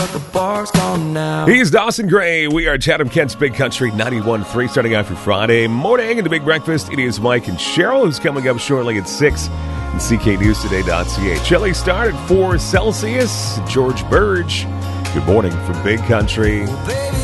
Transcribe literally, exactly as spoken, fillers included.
The bar's gone now. He's Dawson Gray. We are Chatham Kent's Big Country ninety-one point three, starting out for Friday morning in the Big Breakfast. It is Mike and Cheryl, who's coming up shortly at six and C K News Today dot C A. Chilly start at four Celsius. George Burge, good morning from Big Country.